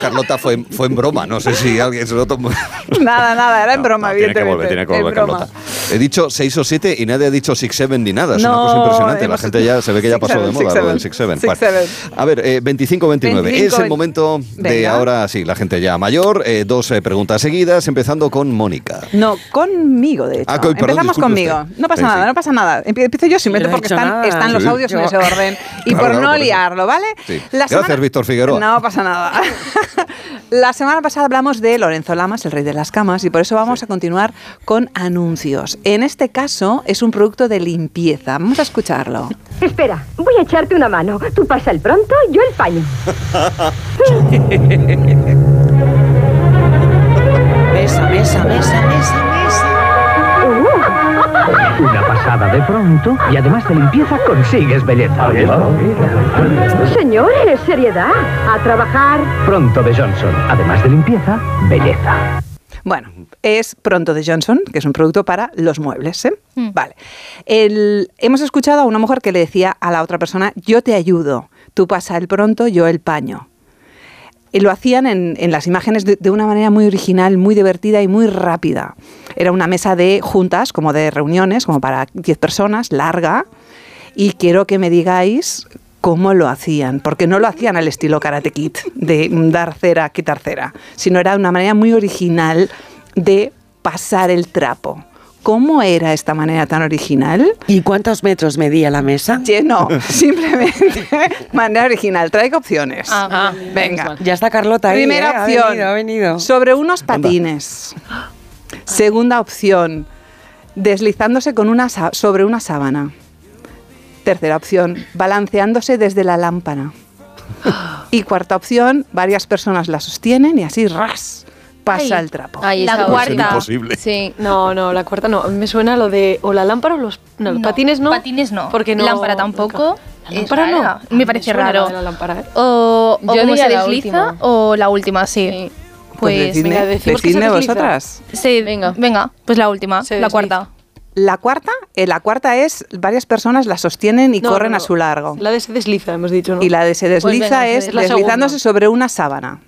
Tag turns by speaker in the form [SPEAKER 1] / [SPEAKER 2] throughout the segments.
[SPEAKER 1] Carlota, fue en broma, no sé si alguien se lo tomó.
[SPEAKER 2] Nada, era en broma, evidentemente.
[SPEAKER 1] Tiene que volver, Carlota. He dicho 6 o 7 y nadie ha dicho 6-7 ni nada. Es una cosa impresionante. La gente ya se ve que ya pasó de moda lo del 6-7. Bueno, a ver, 25-29. Es el momento de ahora, sí, la gente ya mayor. 2 preguntas seguidas, empezando con Mónica.
[SPEAKER 2] No, conmigo, de hecho. Empezamos conmigo. No pasa nada. Empiezo yo simplemente porque están los audios en ese orden. Y por no liarlo, ¿vale?
[SPEAKER 1] Sí. Gracias, Víctor Figueroa.
[SPEAKER 2] No pasa nada. La semana pasada hablamos de Lorenzo Lamas, el rey de las camas, y por eso vamos a continuar con anuncios. En este caso es un producto de limpieza. Vamos a escucharlo.
[SPEAKER 3] Espera, voy a echarte una mano. Tú pasa el pronto, yo el paño.
[SPEAKER 4] Mesa. Una pasada de pronto y además de limpieza consigues belleza.
[SPEAKER 3] Señores, seriedad. A trabajar.
[SPEAKER 4] Pronto de Johnson. Además de limpieza, belleza.
[SPEAKER 2] Bueno, es Pronto de Johnson, que es un producto para los muebles, ¿eh? Vale. Hemos escuchado a una mujer que le decía a la otra persona, yo te ayudo, tú pasa el pronto, yo el paño. Y lo hacían en las imágenes de una manera muy original, muy divertida y muy rápida. Era una mesa de juntas, como de reuniones, como para 10 personas, larga, y quiero que me digáis cómo lo hacían, porque no lo hacían al estilo Karate Kid, de dar cera, quitar cera, sino era una manera muy original de pasar el trapo. ¿Cómo era esta manera tan original?
[SPEAKER 5] ¿Y cuántos metros medía la mesa?
[SPEAKER 2] No, simplemente manera original. Traigo opciones. Venga.
[SPEAKER 5] Ya está Carlota ahí.
[SPEAKER 2] Primera opción,
[SPEAKER 5] ha venido.
[SPEAKER 2] Sobre unos patines. Segunda opción, deslizándose sobre una sábana. Tercera opción, balanceándose desde la lámpara. Y cuarta opción, varias personas la sostienen y así ras. Pasa el trapo.
[SPEAKER 6] La cuarta.
[SPEAKER 1] Es imposible.
[SPEAKER 6] Sí.
[SPEAKER 7] No, la cuarta no. Me suena lo de o la lámpara o los patines no.
[SPEAKER 6] Patines no.
[SPEAKER 7] Porque no.
[SPEAKER 6] Lámpara tampoco.
[SPEAKER 7] La lámpara no.
[SPEAKER 6] Me parece raro.
[SPEAKER 7] La lámpara, ¿eh?
[SPEAKER 6] O
[SPEAKER 7] yo
[SPEAKER 6] cómo se
[SPEAKER 7] diría
[SPEAKER 6] desliza o la última, sí.
[SPEAKER 2] Pues decidme vosotras.
[SPEAKER 6] Sí, venga, pues la última, la cuarta.
[SPEAKER 2] La cuarta es varias personas la sostienen y corren a su largo.
[SPEAKER 7] La de se desliza, hemos dicho, ¿no?
[SPEAKER 2] Y la de se desliza
[SPEAKER 6] Pues venga,
[SPEAKER 2] es deslizándose sobre una sábana.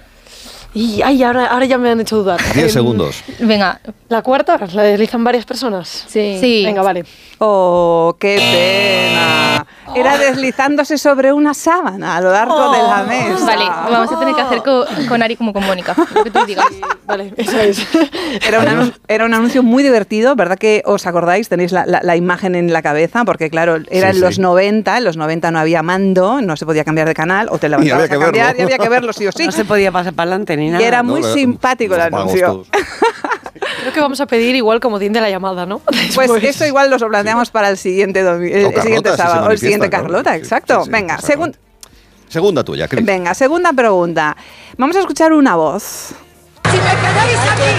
[SPEAKER 7] Y ahora ya me han hecho dudar.
[SPEAKER 1] 10 segundos.
[SPEAKER 6] Venga.
[SPEAKER 7] ¿La cuarta? ¿La deslizan varias personas?
[SPEAKER 6] Sí.
[SPEAKER 7] Venga, vale.
[SPEAKER 2] ¡Oh, qué pena! Era deslizándose sobre una sábana a lo largo de la mesa.
[SPEAKER 6] Vale, vamos a tener que hacer con Ari como con Mónica. Lo que tú digas.
[SPEAKER 7] Vale, eso es.
[SPEAKER 2] Era un anuncio muy divertido, ¿verdad que os acordáis? Tenéis la imagen en la cabeza, porque claro, era en los 90, en los 90 no había mando, no se podía cambiar de canal, o te levantabas a cambiar y había que verlo sí o sí.
[SPEAKER 5] No se podía pasar para adelante ni nada.
[SPEAKER 2] Y era muy simpático el anuncio.
[SPEAKER 7] Creo que vamos a pedir igual como de la llamada, ¿no?
[SPEAKER 2] Pues eso igual lo planteamos para el siguiente sábado, o el siguiente Carlota, exacto.
[SPEAKER 1] Sí,
[SPEAKER 2] venga,
[SPEAKER 1] segunda tuya, Cris.
[SPEAKER 2] Venga, segunda pregunta. Vamos a escuchar una voz.
[SPEAKER 8] Si me quedáis aquí,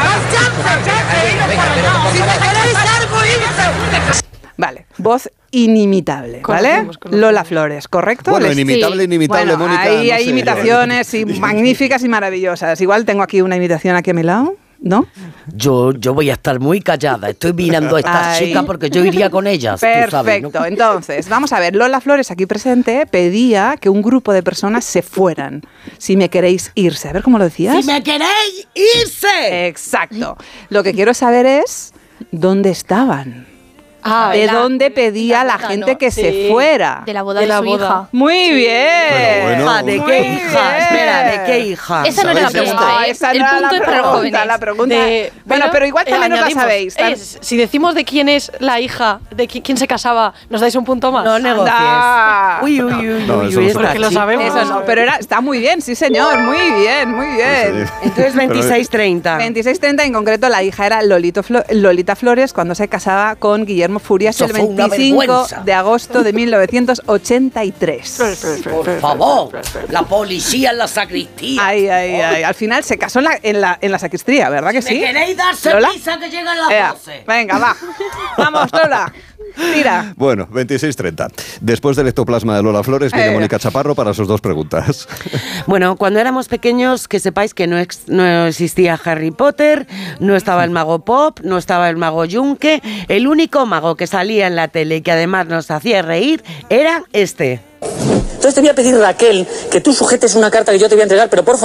[SPEAKER 8] si me quedáis algo,
[SPEAKER 2] Vale, voz inimitable, ¿vale? Lola Flores, ¿correcto?
[SPEAKER 1] Bueno, inimitable,
[SPEAKER 2] bueno,
[SPEAKER 1] Mónica.
[SPEAKER 2] Hay
[SPEAKER 1] no sé,
[SPEAKER 2] imitaciones magníficas y maravillosas. Igual tengo aquí una imitación aquí a mi lado, ¿no?
[SPEAKER 9] Yo voy a estar muy callada. Estoy mirando a estas chicas porque yo iría con ellas.
[SPEAKER 2] Perfecto.
[SPEAKER 9] Tú sabes, ¿no?
[SPEAKER 2] Entonces, vamos a ver. Lola Flores, aquí presente, pedía que un grupo de personas se fueran. Si me queréis irse. A ver cómo lo decías.
[SPEAKER 9] ¡Si me queréis irse!
[SPEAKER 2] Exacto. Lo que quiero saber es ¿dónde estaban? ¿De dónde pedía la gente que se fuera?
[SPEAKER 6] De la boda de su hija.
[SPEAKER 2] Muy bien.
[SPEAKER 5] ¿De qué hija? Espera, ¿de qué hija?
[SPEAKER 6] Esa no era la pregunta, ¿eh?
[SPEAKER 2] Esa
[SPEAKER 6] El
[SPEAKER 2] no era
[SPEAKER 6] punto es para los jóvenes.
[SPEAKER 2] La pregunta. Bueno, pero igual también no la sabéis.
[SPEAKER 7] Si decimos de quién es la hija, de quién se casaba, ¿nos dais un punto más?
[SPEAKER 5] No negocies. Uy,
[SPEAKER 7] porque lo sabemos.
[SPEAKER 2] Eso no, pero está muy bien, sí señor, muy bien.
[SPEAKER 5] Entonces 26-30.
[SPEAKER 2] 26-30, en concreto la hija era Lolita Flores cuando se casaba con Guillermo Furias el 25 de agosto de 1983.
[SPEAKER 9] Por favor, la policía en la sacristía.
[SPEAKER 2] Ay. Al final se casó en la sacristía, ¿verdad que sí?
[SPEAKER 9] ¿Me queréis darse prisa que llegan las 12?
[SPEAKER 2] Venga, va. Vamos, Lola. Tira.
[SPEAKER 1] Bueno, 26-30. Después del ectoplasma de Lola Flores, viene Mónica Chaparro para sus 2 preguntas.
[SPEAKER 5] Bueno, cuando éramos pequeños, que sepáis que no existía Harry Potter, no estaba el mago Pop, no estaba el mago Yunque. El único mago que salía en la tele y que además nos hacía reír era este.
[SPEAKER 10] Entonces te voy a pedir, Raquel, que tú sujetes una carta que yo te voy a entregar, pero por favor.